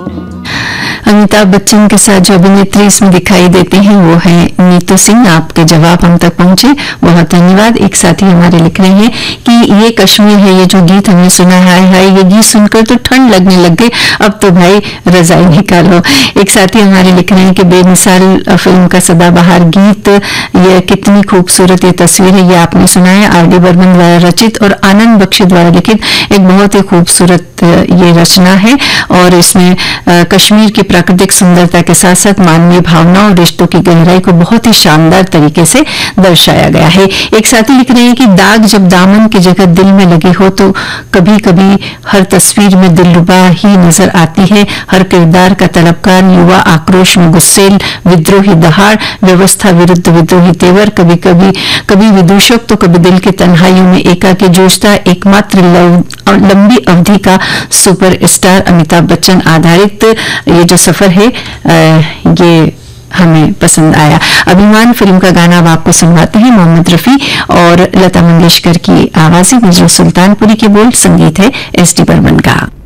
अमिताभ बच्चन के साथ जो अभिनेत्री इसमें दिखाई देती हैं वो है नीतू सिंह। आपके जवाब हम तक पहुंचे, बहुत धन्यवाद। एक साथी हमारे लिख रहे हैं कि ये कश्मीर है, ये जो गीत हमने सुना है, हाय हाय, ये गीत सुनकर तो ठंड लगने लग गई, अब तो भाई रजाई निकालो। एक साथी हमारे लिख रहे हैं कि बेमिसाल फिल्म का सदाबहार गीत, ये कितनी खूबसूरत ये तस्वीर है, ये आपने सुना है। आर.डी. बर्मन द्वारा रचित और आनंद बख्शी द्वारा लिखित एक बहुत ही खूबसूरत ये रचना है और इसमें कश्मीर की प्राकृतिक सुंदरता के साथ साथ मानवीय भावना और रिश्तों की गहराई को बहुत ही शानदार तरीके से दर्शाया गया है। एक साथी लिख रहे हैं कि दाग जब दामन की जगह दिल में लगी हो तो कभी कभी हर तस्वीर में दिलरुबा ही नजर आती है। हर किरदार का तलबकार, युवा आक्रोश में गुस्सेल, विद्रोही दहाड़, व्यवस्था विरुद्ध विद्रोही तेवर, कभी विदूषक तो कभी दिल की तन्हाइयों में एकाकी जूझता एकमात्र लंबी अवधि का सुपरस्टार अमिताभ बच्चन आधारित ये जो सफर है ये हमें पसंद आया। अभिमान फिल्म का गाना अब आपको सुनवाते हैं। मोहम्मद रफी और लता मंगेशकर की आवाज़ें, नजरुल सुल्तानपुरी के बोल, संगीत है एस.डी. बर्मन का।